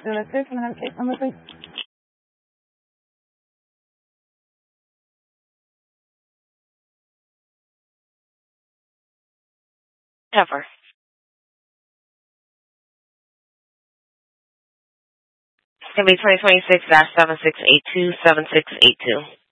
Unit 6, can I have case number, please? Cover. It's going to be 2026-7682-7682.